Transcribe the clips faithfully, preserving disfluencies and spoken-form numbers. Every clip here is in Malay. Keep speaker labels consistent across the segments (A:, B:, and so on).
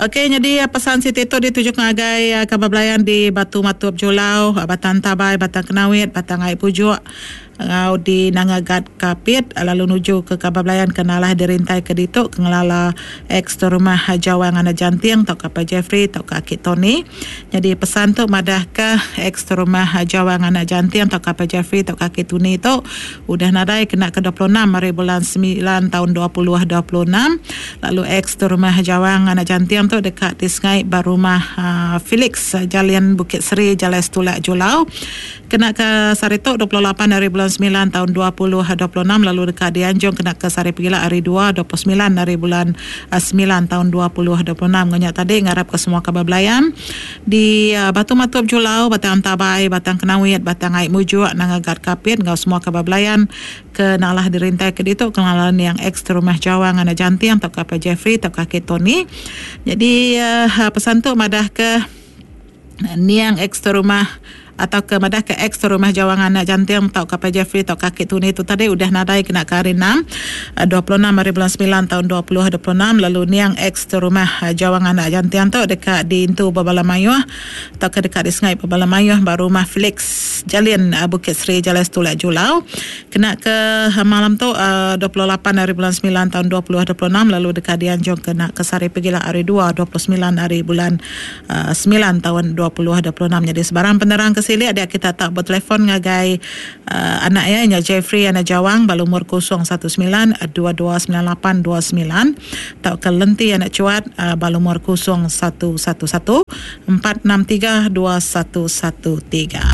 A: Okey, jadi pesan si Tito ditujuk ngagai uh, kabablayan di Batu Matup Julau, uh, Batang Tabai, Batang Kenawit, Batang Air Pujuk, ngau di Nangagat Kapit, lalu nuju ke kabablayan kenalah dirintai ke dituk kengelala ex rumah Jawa ngana janting tok ka Jeffrey tok ka Akit Tony. Jadi pesan tu madah ke ex rumah Jawa ngana janting tok ka Jeffrey tok ka Akit Tony tu udah nadai kena ke dua puluh enam hari bulan sembilan tahun dua ribu dua puluh enam. Lalu ex rumah Jawa ngana janting tu dekat di Sungai Barumah uh, Felix Jalian Bukit Seri Jalan Stulak Julau. Kena ke Sarito dua puluh lapan hari bulan sembilan tahun dua ribu dua puluh enam. Lalu dekat di Anjong kena ke Sari Pegila hari dua dua puluh sembilan hari bulan uh, sembilan tahun dua ribu dua puluh enam. Ngonyak tadi ngarap ke semua kabablayan di uh, Batu Matup Julau, Batang Tabai, Batang Kenawit, Batang Air Mujuk, Nangagat Kapit, ngau semua kabablayan ke nalah dirintai ke dituk kenalan yang ex rumah Jawa ngana janting tok ka Jeffrey tok ka Akit Tony. Jadi uh, pesan tu madah ke niang ex rumah atau ke madah ke ex rumah Jawa ngana janting tau ka Jeffrey tau ka Akit Tony tu tadi udah nadai kena ke hari enam dua puluh enam hari bulan sembilan tahun dua ribu dua puluh enam. Lalu niang ex rumah Jawa ngana janting tu dekat di Intu Babala Mayuh atau ke dekat di Sungai Babala Mayuh baru rumah Felix Jalian uh, Bukit Seri Jalan Stulak Julau. Kena ke uh, malam tu uh, dua puluh lapan hari bulan sembilan tahun dua ribu dua puluh enam. Lalu dekat di Anjong kena ke Sari Pegila hari dua dua puluh sembilan hari bulan uh, sembilan tahun dua ribu dua puluh enam. Jadi sebarang penerang ke sili ada kita tak bertelefon ngagai uh, anak ya nya Jeffrey anak Jawang balumur kosong satu sembilan dua dua sembilan lapan dua sembilan tak ke Lenti anak Cuat uh, balumur kosong satu satu satu empat enam tiga dua satu satu tiga.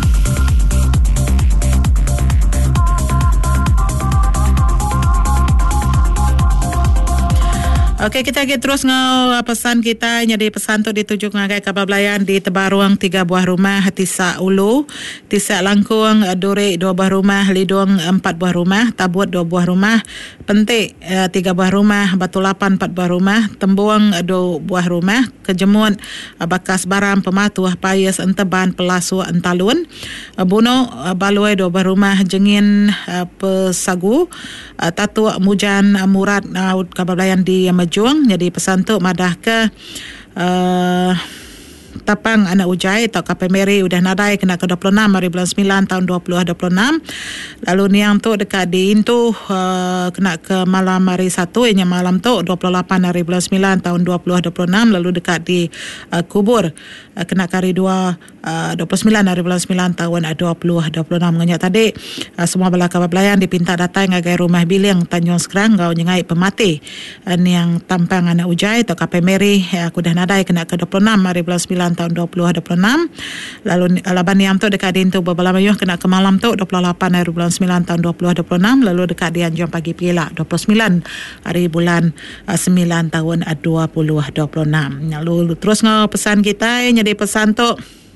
A: Okey, kita lagi terus ngau pesan kita. Jadi pesan tu ditujuk ngagai kabablayan di Tebaruang tiga buah rumah, Tisak Ulu, Tisak Langkung Duri dua buah rumah, Lidung empat buah rumah, Tabut dua buah rumah, Pentik tiga buah rumah, Batu Lapan empat buah rumah, Tembuang dua buah rumah, Kejemut Bakas Baram Pematuh Payas Enteban Pelasu Entalun, Buno Baloi dua buah rumah, Jengin Pesagu, Tatu Mujan Murad kabablayan di Juang. Jadi pesan tu madah ke uh, Tapang anak Ujai atau K P Mary udah nadai kena ke dua puluh enam hari bulan sembilan tahun dua ribu dua puluh enam. Lalu niang tu dekat di Intu uh, kena ke malam hari satu ianya malam tu dua puluh lapan hari bulan sembilan tahun dua ribu dua puluh enam. Lalu dekat di uh, Kubur uh, kena ke hari dua uh, dua puluh sembilan hari bulan sembilan tahun dua ribu dua puluh enam. Ngonyak tadi uh, semua bala kabablayan dipinta datang ngagai rumah biling Tanjung Serang ngau nyengai pemati uh, niang Tampang anak Ujai atau K P Mary uh, aku dah nadai kena ke dua puluh enam hari bulan sembilan tahun dua ribu dua puluh enam. Lalu laban niam tu dekat di Intu Babala Mayuh kena ke malam tu dua puluh lapan hari bulan sembilan tahun dua ribu dua puluh enam. Lalu dekat di Anjong Pagi Pila dua puluh sembilan hari bulan sembilan tahun dua ribu dua puluh enam. Lalu terus ngau pesan kita jadi pesan tu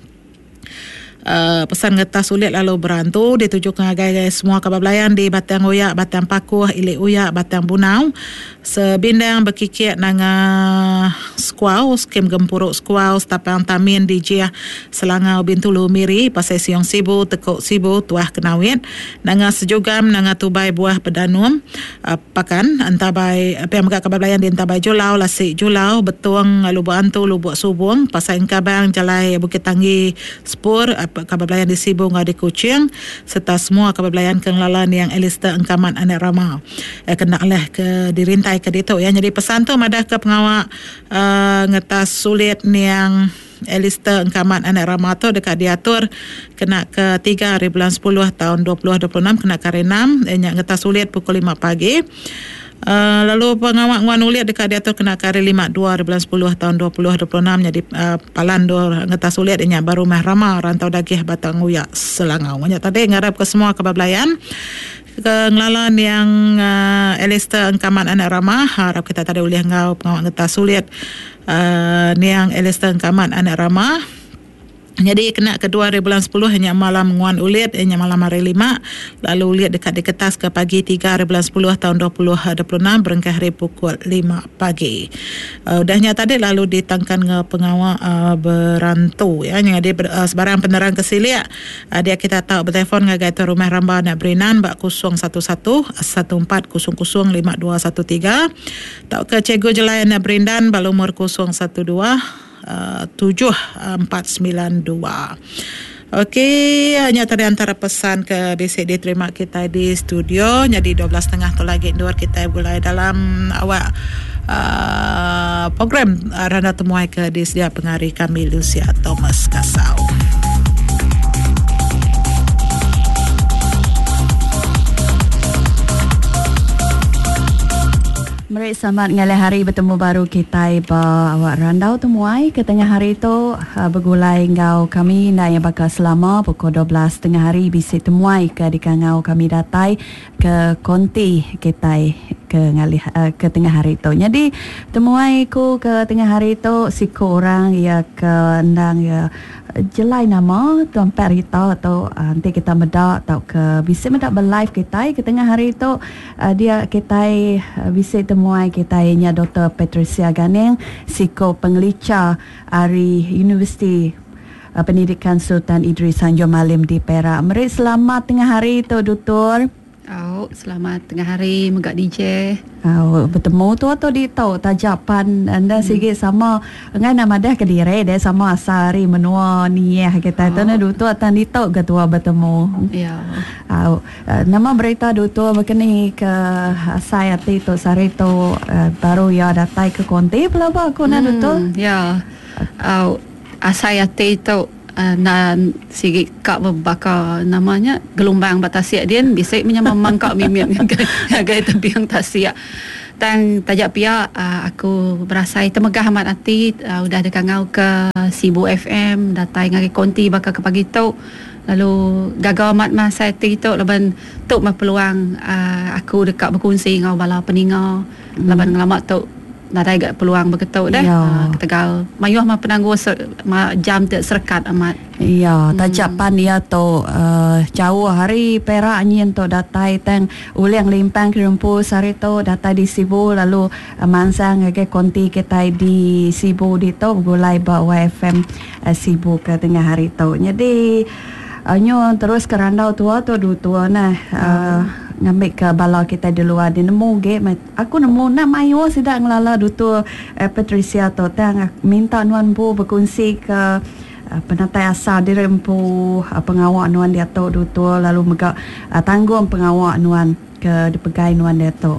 A: Uh, pesan ngetas sulit lalu berantu ditujuk ngagai semua kabablayan di Batang Uyak, Batang Pakuh, Ilik Uyak, Batang Bunau sebindang berkikit nanga skuau skim gempuruk skuau Tapang Tamin di Jiah Selangau Bintulu Miri Pasai Siong Sibu Tekuk Sibu Tuah Kenawit nanga sejugam nanga tubai buah pedanum uh, pakan antabai apa yang megak kabablayan di Antabai Julau Lasik Julau Betuang Lubuk Antu Lubuk Subung Pasai Engkabang Jalai Bukit Tanggi Sepur uh, kabablayan di Sibu ngau di Kuching serta semua kabablayan kenglalan yang Elista Engkaman Anak Rama eh, kena oleh ke dirintai ke dituk ya. Jadi pesan tu madah ke pengawak uh, ngetas sulit yang Elista Engkaman Anak Rama tu dekat diatur kena ke tiga hari bulan sepuluh tahun dua ribu dua puluh enam kena ke hari enam eh, ngetas sulit pukul lima pagi. Uh, lalu pengawak nguan uliat dekat dia tu kena kari lima dua bulan sepuluh tahun dua ribu dua puluh enam. Jadi uh, palandor ngetas uliat inya baru mah Rama Rantau Dagih Batang Uyak Selangau. Ngonyak tadi ngarap ke semua kabablayan kenglalan yang uh, Elista Engkaman Anak Rama harap kita tadi uliah ngau pengawak ngetas uliat uh, niang Elista Engkaman Anak Rama Jadi kena kedua hari bulan sepuluh hanya malam nguan ulit hanya malam hari lima, lalu ulit dekat di kertas ke pagi tiga hari bulan sepuluh tahun dua ribu dua puluh enam berengkah hari pukul lima pagi. Uh, udahnya tadi lalu ditangkan ke pengawal uh, berantu ya yang ada uh, sebarang penerang kesiliak. Uh, dia kita tahu bertelefon ngagai tu rumah ramba nak berinan bak kosong satu satu satu empat kosong kosong lima dua satu tiga. Tahu ke cikgu jelayan nak berindan bal umur kosong satu dua Uh, tujuh empat sembilan dua. Okey, hanya tadi antara pesan ke B C D terima kita di studio. Jadi dua belas tiga puluh tu lagi luar kita mulai dalam awak uh, program uh, Randa Temuai ke di sedia pengari kami Lucia Thomas Kasau.
B: Mari selamat ngalih hari bertemu baru kita ba awak randau temuai ke tengah hari tu uh, bergulai ngau kami nak yang bakal selama pukul dua belas tengah hari bisa temuai ke di kangau kami datai ke konti kita ke ngalih uh, ke tengah hari tu. Jadi temuai ku ke tengah hari tu siku orang ya ke ndang ya jelai nama tuan Perita atau uh, nanti kita medak atau ke bisa medak berlive kita ke tengah hari tu uh, dia kita uh, bisa temuai kita nya Doktor Patricia Ganeng Siko Pengelicah dari Universiti uh, Pendidikan Sultan Idris Sanjung Malim di Perak. Mari selamat tengah hari tu Doktor.
C: Oh, selamat tengah hari Megak D J.
B: Oh, bertemu tu atau di tahu tajapan anda hmm. sikit sama dengan nama dah Kediri dia sama asari menua ni ya kita tu na dutu atan di tahu ketua bertemu.
C: Ya.
B: Oh, nama berita dutu berkini ke saya tu sari tu uh, baru ya datai ke konti pelaba aku na dutu.
C: Ya. Oh, saya tu Uh, na sikit kak berbakar namanya gelombang batasiak dia bisa menyamang mangkak mimik gaya tebiang tasiak dan tajak pia uh, aku berasa temegah amat hati uh, udah dekat ngau ke Sibu F M datai ngari konti bakal ke pagi tu lalu gagal amat masa hati tu leban tu mah peluang uh, aku dekat berkongsi ngau bala peninga hmm. leban ngelamak tu nak ada peluang berketuk dah. Ya. Uh, ketegal mayuh mah penangguh ser, ma, jam tak serkat amat.
B: Ya, tajapan dia tu uh, jauh hari Perak nyen tu datai tang uliang limpang kerempu sari tu datai di Sibu lalu uh, mansang ke konti kita di Sibu di tu gulai ba Y F M uh, Sibu ke tengah hari tu. Jadi uh, nyo terus ke randau tua tu du tua nah. Uh, ngambil ke bala kita di luar dia nemu ge aku nemu nama ayo sidak ngelala dutu eh, Patricia tu tang minta nuan bu berkongsi ke uh, penatai asal dirempu uh, pengawak nuan dia tu dutu lalu megak uh, tanggung pengawak nuan ke dipegai nuan dia tu.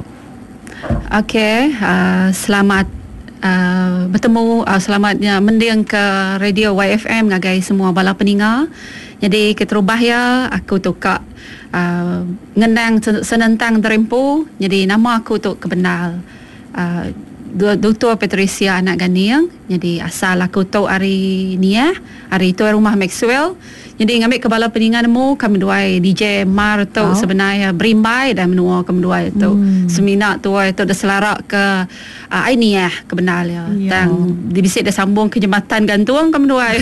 C: Okey, uh, selamat uh, bertemu uh, selamatnya mendiang ke radio Y F M ngagai semua bala peninga. Jadi keterubah ya aku tu kak Uh, ngendang senentang terempu jadi nama aku tu kebenal uh, Doktor Patricia anak Ganeng. Jadi asal aku tu hari ni ya hari tu rumah Maxwell. Jadi ngambil kepala peningan mu kami dua D J Mar tu oh. sebenarnya berimbai dan menua kami dua tu hmm. seminar tu itu dah selarak ke uh, ini ya kebenal ya dan dibisik dah sambung ke jembatan gantung kami dua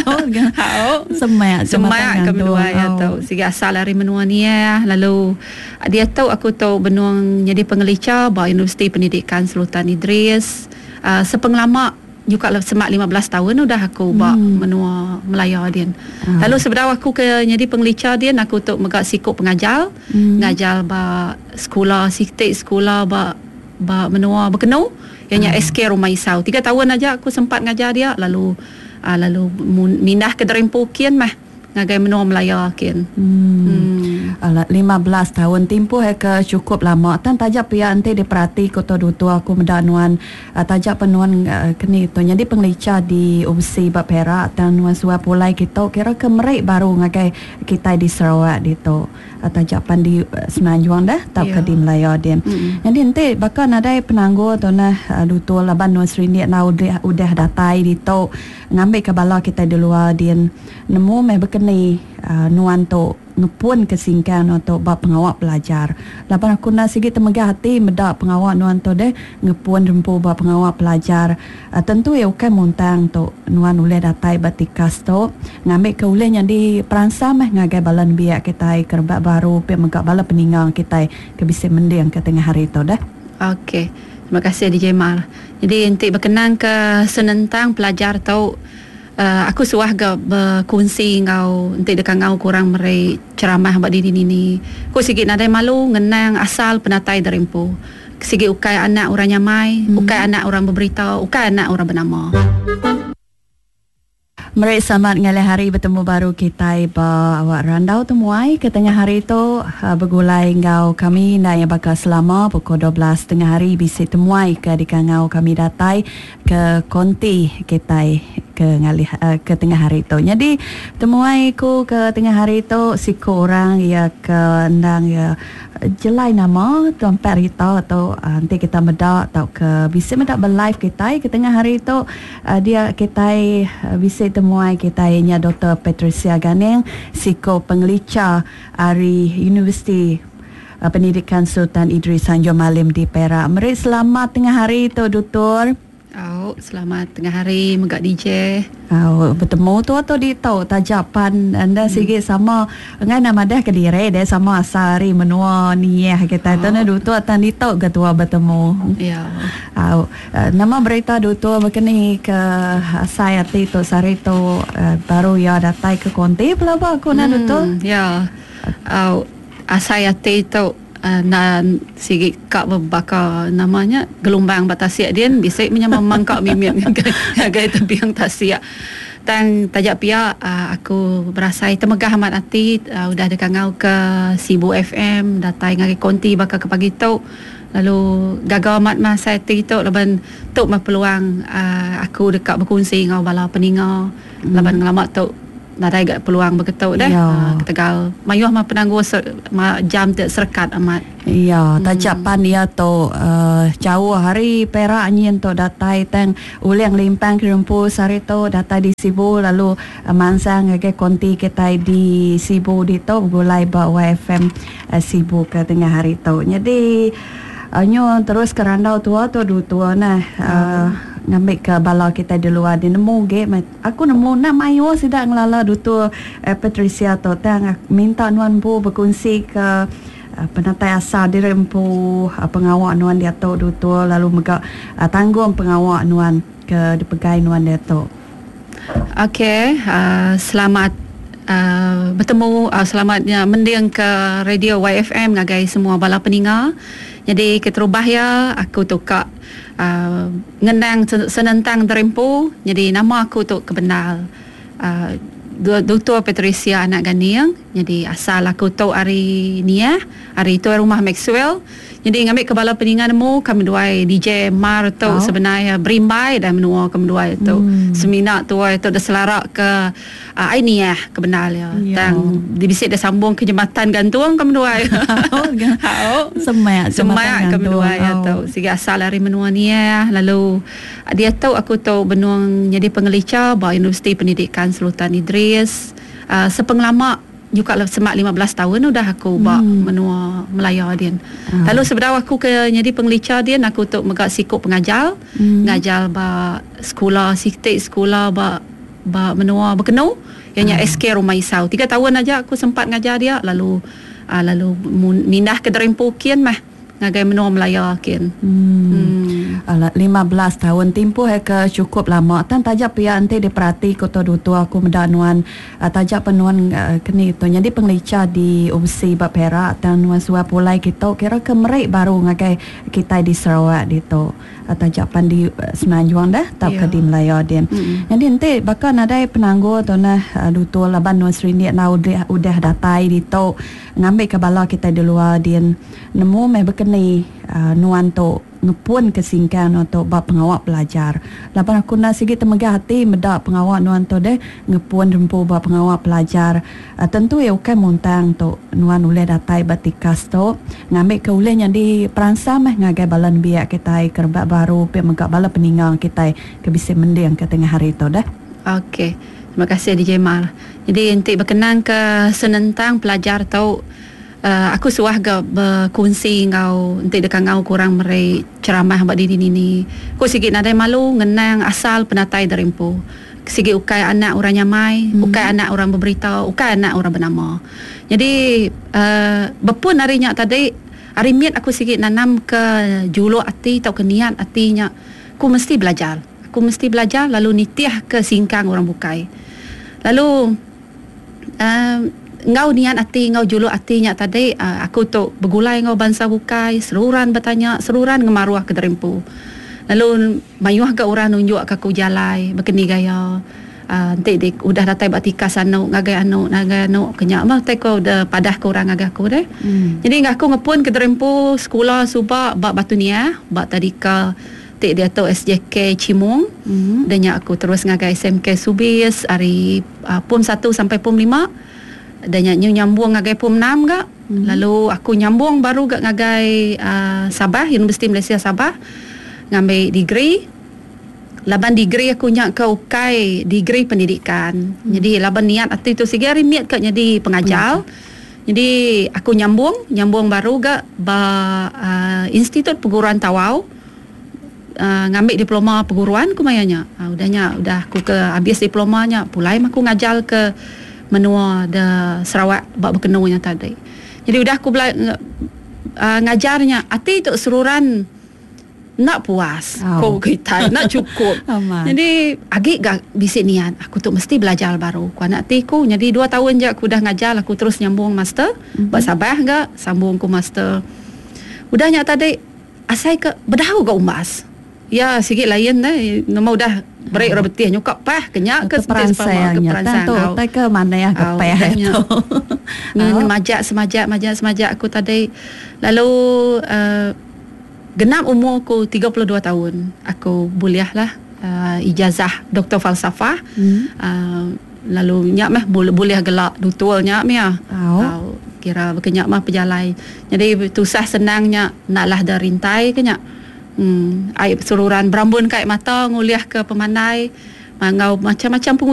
B: oh semak
C: semak kami dua ya tu sehingga asal dari menua ni ya lalu dia tahu aku tu benuang jadi pengelicah ba Universiti Pendidikan Sultan Idris uh, sepengalaman juga semak lima belas tahun udah aku buat hmm. menua Melaya dia. Hmm. Lalu sebenarnya aku ke jadi pengelicah dia aku untuk megak sikuk pengajar, hmm. ngajar ba sekolah sikit sekolah ba ba menua berkenu ianya hmm. S K Rumah Isau. Tiga tahun aja aku sempat ngajar dia lalu uh, lalu mindah ke Derempukian mah ngagai menua Melaya kian.
B: Hmm. hmm. Alah lima belas tahun tempoh ke cukup lama tan tajak pia ante diperhati kota dutu aku medanuan uh, tajak penuan uh, keni tu jadi pengelicah di U B C ba Perak dan nuan suap pulai kita kira ke merik baru ngagai kita di Sarawak ditu uh, tajapan di uh, Semenanjung dah tau yeah. ke di Melaya dia. Mm-hmm. Jadi ente bakal nadai penangguh tu nah uh, dutu laban nuan Sri Niat na udah udah datai ditu ngambil ke bala kita di luar dia nemu me berkeni uh, nuan tu ngepun kesingkan untuk bab pengawak pelajar. Lapan aku nak sikit temegah hati medak pengawak nuan tu deh ngepun rempu bab pengawak pelajar. Uh, tentu ya ukai montang tu nuan uleh datai batikas tu ngambil ke uleh yang di peransam eh ngagai balan biak kita kerbak baru pe megak bala peningang kita ke bisi mendiang ke tengah hari tu dah.
C: Okey. Terima kasih D J Mar. Jadi untuk berkenaan ke senentang pelajar tu Uh, aku suah ke berkongsi ngau untuk dekat ngau kurang meri ceramah buat diri ni. Aku sikit nadai malu ngenang asal penatai derimpu. Sikit ukai anak orang nyamai, hmm. ukai anak orang berberita, ukai anak orang bernama.
B: Mari selamat ngalih hari bertemu baru kita ba awak randau temuai ke tengah hari tu uh, bergulai ngau kami na yang bakal selama pukul dua belas tengah hari bisi temuai ke di ngau kami datai ke konti kita ke ngalih uh, ke tengah hari tu. Jadi temuai ku ke tengah hari tu siku orang ya ke ndang ya jelai nama tempat rita atau uh, nanti kita medak atau ke bisi medak berlive kita ke tengah hari tu uh, dia kita uh, bisi temuai kita nya Doktor Patricia Ganeng siko pengelicah dari Universiti uh, Pendidikan Sultan Idris Sanjung Malim di Perak. Mari selamat tengah hari tu Doktor.
C: Oh, selamat tengah hari megak D J.
B: Oh, bertemu tu atau di tahu tajapan anda hmm. sikit sama ngai nama dah ke diri dah sama asari menua ni ya kita tu na dutu atan di tahu ketua bertemu.
C: Ya.
B: Oh, uh, nama berita dutu berkeni ke saya tu sari tu uh, baru ya datai ke konti pelaba aku na dutu.
C: Ya. Oh, saya tu Uh, dan sikit kak berbakar namanya gelombang batasiak dia bisa menyamang mangkak mimik gaya tepi yang tasiak dan tajak pia uh, aku berasa temegah amat hati uh, udah dekat ngau ke Sibu F M datai ngari konti bakal ke pagi tu lalu gagal amat masa tu leban tu mah peluang uh, aku dekat berkongsi ngau bala peninga hmm. leban ngelamak tu nadai gak peluang berketuk dah. Ya. Uh, ketegal mayuh mah penangguh ser, ma, jam tak serkat amat.
B: Ya, tajapan hmm. dia tu uh, jauh hari Perak nyen tu datai tang ulang limpang kerempu sari tu datai di Sibu lalu uh, mansang ke konti kita di Sibu di tu gulai ba Y F M uh, Sibu ke tengah hari tu. Jadi uh, nyo terus ke randau tua tu du tua nah. Uh, ngambil ke bala kita di luar di nemu ge aku nemu nak mayo sidak ngelala dutu eh, Patricia tu tang minta nuan bu berkongsi ke uh, penatai asal dirempu uh, pengawak nuan dia tu dutu lalu megak uh, tanggung pengawak nuan ke dipegai nuan dia tu.
C: Okey, uh, selamat uh, bertemu uh, selamatnya mendiang ke radio Y F M ngagai semua bala peninga. Jadi keterubah ya aku tukar uh, ngenang senentang terempu. Jadi nama aku tu kebenal uh, Doktor Patricia anak Ganeng. Jadi asal aku tu hari ni ya, hari tu rumah Maxwell. Jadi ngambil kepala peningan mu kami dua D J Mar tu oh. sebenarnya berimbai dan menua kami dua tu hmm. seminar tu itu dah selarak ke uh, ini ya kebenal ya. Yeah. Dan dibisik dah sambung ke jembatan gantung kami dua.
B: Oh, semak
C: semak kami dua ya tu. Sehingga asal dari menua ni ya. Lalu dia tahu aku tahu benuang jadi pengelicah bahawa Universiti Pendidikan Sultan Idris uh, sepenglama juga semak lima belas tahun dah aku buat hmm. menua Melaya dia. Hmm. Lalu sebenarnya aku ke jadi pengelicah dia aku untuk megak sikut pengajar, hmm. ngajar ba sekolah sikit sekolah ba ba menua berkenu ianya hmm. S K Rumah Isau. tiga tahun aja aku sempat ngajar dia lalu uh, lalu mindah ke Derempu kian mah ngagai menua Melaya kian.
B: Hmm. hmm. Alah, lima belas tahun tempoh ke cukup lama tan tajak pia ante diperhati kota dutu aku medanuan uh, tajak penuan uh, keni tu jadi pengelicah di O C ba Perak dan nuan suap pulai kita kira ke merik baru ngagai kita di Sarawak itu uh, tajapan di uh, Semenanjung dah tak yeah. ke di Melaya din. Mm-hmm. Jadi ente bakal nadai penangguh tu nah uh, dutu laban nuan Srini na udah udah datai di tu ngambil ke bala kita di luar din nemu meh berkeni uh, nuan tu ngepun kesingkan untuk bab pengawak pelajar. Lapan aku nak sikit temegah hati medak pengawak nuan tu deh ngepun rempu bab pengawak pelajar. Uh, tentu ya ukai montang tu nuan uleh datai batikas tu ngambil ke uleh yang di peransam eh ngagai balan biak kita kerbak baru pe megak bala peningang kita ke bisi mendiang ke tengah hari tu dah.
C: Okey. Terima kasih D J Mal. Jadi untuk berkenan ke senentang pelajar tau uh, aku suah ke berkongsi ngau untuk dekat ngau kurang mereka ceramah buat diri ni. Aku sikit nadai malu ngenang asal penatai derimpu. Sikit ukai anak orang nyamai, hmm. ukai anak orang berberita, ukai anak orang bernama. Jadi uh, berpun harinya tadi hari miat aku sikit nanam ke juluk hati atau ke niat hatinya. Aku mesti belajar. Aku mesti belajar lalu nitiah ke singkang orang bukai. Lalu uh, ngau niat hati, ngau juluk hatinya tadi uh, aku tu bergulai ngau bangsa bukai, seruran bertanya, seruran ngemaruah ke derimpu. Lalu mayuah ke orang nunjuk ke aku jalai, berkeni gaya. Uh, nanti dik udah datai batika sanu ngagai anu ngagai anu kenyak mah tai ko udah padah ke orang ngagai aku deh. Hmm. Jadi ngaku ngepun ke derimpu sekolah subak bak Batunia, bak tadika tik dia tu S J K Cimung. Hmm. Dan aku terus ngagai S M K Subis hari uh, pum satu sampai pum lima. Dan nyu nyambung ngagai pum enam gak. Hmm. Lalu aku nyambung baru gak ngagai uh, Sabah, Universiti Malaysia Sabah. Ngambil degree. Laban degree aku nyak ke ukai degree pendidikan. Hmm. Jadi laban niat hati tu segi hari miat ke jadi pengajar. Hmm. Jadi aku nyambung, nyambung baru gak ba uh, Institut Perguruan Tawau. Uh, ngambil diploma perguruan aku mayanya. Uh, udahnya udah aku ke habis diplomanya, pulai aku ngajar ke menua de Sarawak bab berkenunya tadi. Jadi udah aku bela, uh, ngajarnya hati tu seruran nak puas, oh. Kau kita nak cukup. Jadi agak gak bisik niat aku tu mesti belajar baru. Ku anak tiku jadi dua tahun je aku dah ngajar, aku terus nyambung master. Mm-hmm. Buat Sabah gak sambung ku master. Udahnya tadi asai ke berdahu gak umas. Ya sikit lain dah. Nama udah break oh. Betih nyukap pah kenyak ke
B: peransainya. Tentu tak ke mana ya ke pah itu.
C: Ni majak semajak majak semajak aku tadi. Lalu uh, genap umurku tiga puluh dua tahun. Aku buliahlah uh, ijazah doktor falsafah. Hmm. Uh, lalu nyak mah boleh boleh gelak dutul nyak mah. Oh. Uh, kira berkenyak mah pejalai. Jadi tusah senangnya naklah darintai kenyak. Hmm, aib seluruhan berambun kait mata nguliah ke pemandai. Mangau macam-macam